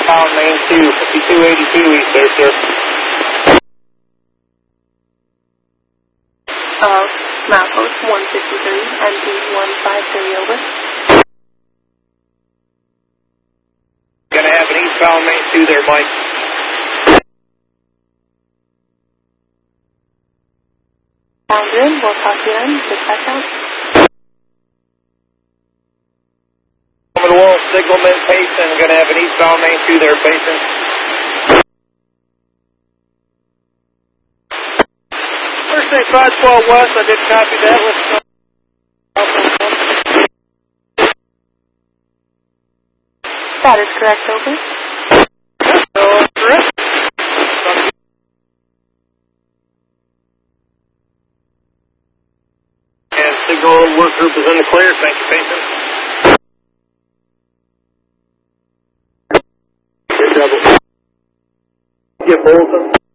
Eastbound Main 2, 5282 East there, sir. Milepost 153, NP 153, over. Gonna have an eastbound Main 2 there, Mike. Sound good. We'll talk to you then. Dispatch out. Over the wall, Signalman Payson. Gonna have an eastbound Main 2 there, Payson. First day 512 West, I did copy that. That is correct, over. Correct. And signal work group is in the clear. Thank you, Payson. Good double. Get Bolton.